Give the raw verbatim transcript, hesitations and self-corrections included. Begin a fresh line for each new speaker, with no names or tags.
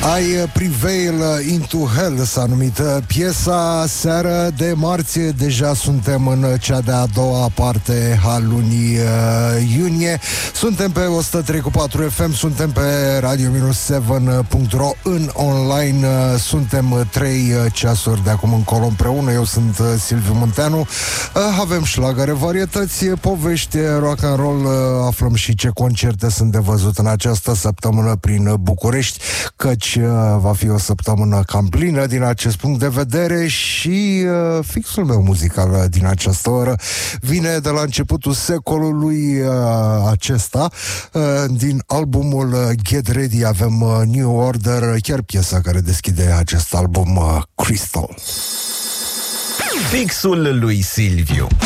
I Prevail Into Hell s-a numit piesa. Seară de marți, deja suntem în cea de-a doua parte a lunii uh, iunie. Suntem pe o sută trei virgulă patru F M, suntem pe radio șapte punct ro în online. Uh, suntem trei ceasuri de acum încolo împreună. Eu sunt uh, Silviu Munteanu. Uh, avem șlagăre, varietăți, povești, rock and roll. Uh, aflăm și ce concerte sunt de văzut în această săptămână prin București, căci va fi o săptămână cam plină din acest punct de vedere și uh, fixul meu muzical din această oră vine de la începutul secolului uh, acesta. Uh, din albumul Get Ready avem uh, New Order, chiar piesa care deschide acest album, uh, Crystal.
Fixul lui Silviu.